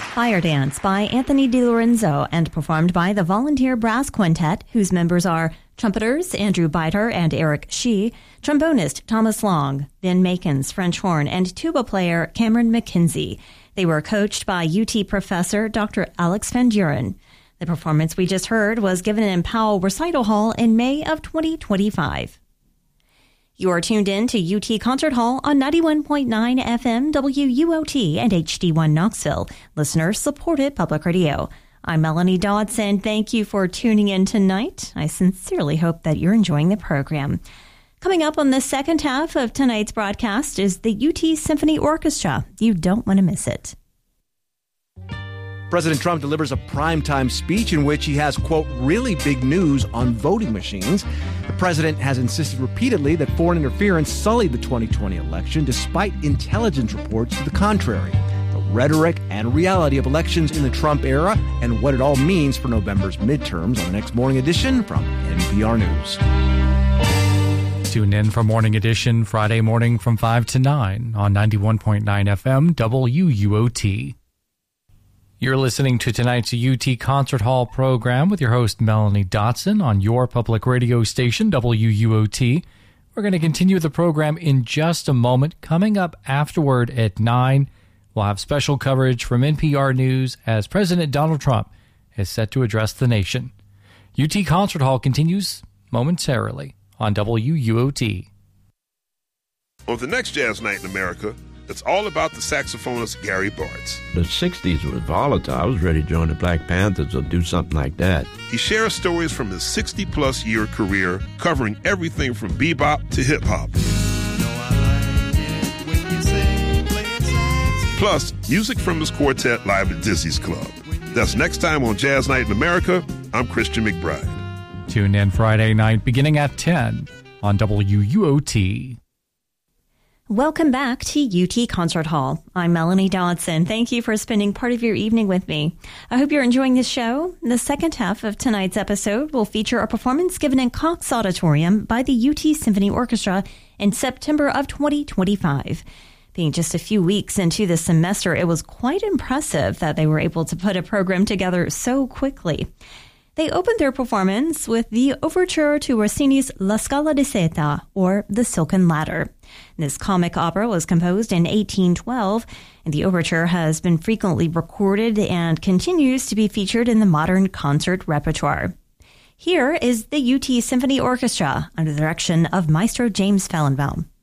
Fire Dance by Anthony DiLorenzo and performed by the Volunteer Brass Quintet, whose members are trumpeters Andrew Biter and Eric Shee, trombonist Thomas Long, Ben Makins, French horn, and tuba player Cameron McKenzie. They were coached by UT professor Dr. Alex Van Duren. The performance we just heard was given in Powell Recital Hall in May of 2025. You are tuned in to UT Concert Hall on 91.9 FM WUOT and HD1 Knoxville, listener-supported public radio. I'm Melanie Dodson. Thank you for tuning in tonight. I sincerely hope that you're enjoying the program. Coming up on the second half of tonight's broadcast is the UT Symphony Orchestra. You don't want to miss it. President Trump delivers a primetime speech in which he has, quote, really big news on voting machines. The president has insisted repeatedly that foreign interference sullied the 2020 election, despite intelligence reports to the contrary. The rhetoric and reality of elections in the Trump era and what it all means for November's midterms on the next Morning Edition from NPR News. Tune in for Morning Edition Friday morning from 5 to 9 on 91.9 FM WUOT. You're listening to tonight's UT Concert Hall program with your host, Melanie Dotson, on your public radio station, WUOT. We're going to continue the program in just a moment. Coming up afterward at 9, we'll have special coverage from NPR News as President Donald Trump is set to address the nation. UT Concert Hall continues momentarily on WUOT. On the next Jazz Night in America, it's all about the saxophonist Gary Bartz. The 60s was volatile. I was ready to join the Black Panthers or do something like that. He shares stories from his 60-plus year career, covering everything from bebop to hip-hop. Plus, music from his quartet live at Dizzy's Club. That's next time on Jazz Night in America. I'm Christian McBride. Tune in Friday night beginning at 10 on WUOT. Welcome back to UT Concert Hall. I'm Melanie Dodson. Thank you for spending part of your evening with me. I hope you're enjoying this show. The second half of tonight's episode will feature a performance given in Cox Auditorium by the UT Symphony Orchestra in September of 2025. Being just a few weeks into the semester, it was quite impressive that they were able to put a program together so quickly. They opened their performance with the overture to Rossini's La Scala di Seta, or The Silken Ladder. This comic opera was composed in 1812, and the overture has been frequently recorded and continues to be featured in the modern concert repertoire. Here is the UT Symphony Orchestra under the direction of Maestro James Fellenbaum.